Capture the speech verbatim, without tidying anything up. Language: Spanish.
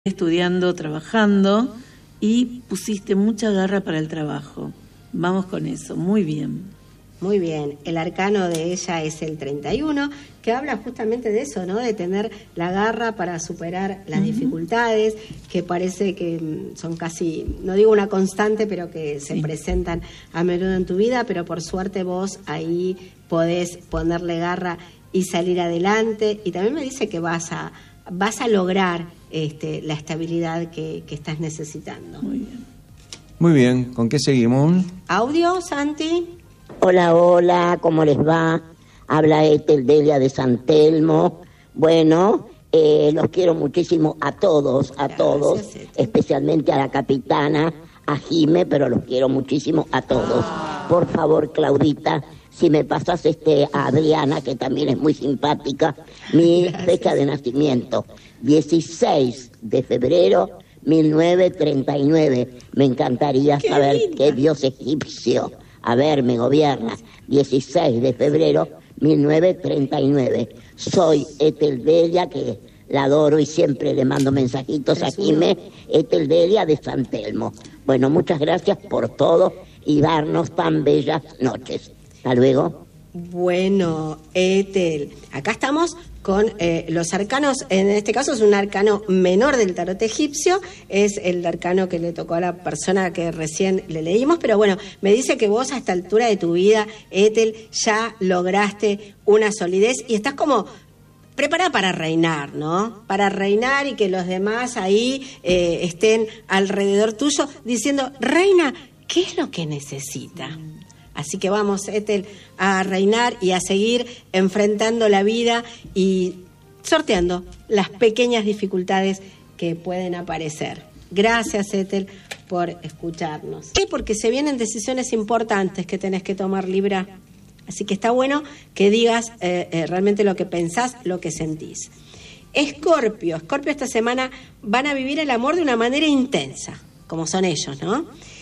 estudiando, trabajando y pusiste mucha garra para el trabajo. Vamos con eso, muy bien. Muy bien, el arcano de ella es el treinta y uno, que habla justamente de eso, ¿no? De tener la garra para superar las uh-huh. dificultades, que parece que son casi, no digo una constante, pero que se sí. presentan a menudo en tu vida, pero por suerte vos ahí podés ponerle garra y salir adelante. Y también me dice que vas a, vas a lograr este, la estabilidad que, que estás necesitando. Muy bien. Muy bien, ¿con qué seguimos? ¿Audio, Santi? Hola, hola, ¿cómo les va? Habla Ethel Delia de San Telmo. Bueno, eh, los quiero muchísimo a todos, a Gracias, todos, Ethel. Especialmente a la capitana, a Jime, pero los quiero muchísimo a todos. Por favor, Claudita, si me pasas este a Adriana, que también es muy simpática, mi Gracias. Fecha de nacimiento, dieciséis de febrero mil novecientos treinta y nueve. Me encantaría qué saber linda. Qué dios egipcio. A ver, me gobierna. dieciséis de febrero mil novecientos treinta y nueve. Soy Ethel Delia, que la adoro y siempre le mando mensajitos a Jime. Ethel Delia de San Telmo. Bueno, muchas gracias por todo y darnos tan bellas noches. Hasta luego. Bueno, Ethel, acá estamos con eh, los arcanos. En este caso es un arcano menor del tarot egipcio, es el arcano que le tocó a la persona que recién le leímos, pero bueno, me dice que vos a esta altura de tu vida, Ethel, ya lograste una solidez y estás como preparada para reinar, ¿no? Para reinar y que los demás ahí eh, estén alrededor tuyo diciendo, reina, ¿qué es lo que necesita? Así que vamos, Ethel, a reinar y a seguir enfrentando la vida y sorteando las pequeñas dificultades que pueden aparecer. Gracias, Ethel, por escucharnos. Sí, porque se vienen decisiones importantes que tenés que tomar, Libra. Así que está bueno que digas eh, eh, realmente lo que pensás, lo que sentís. Escorpio, Escorpio esta semana van a vivir el amor de una manera intensa, como son ellos, ¿no?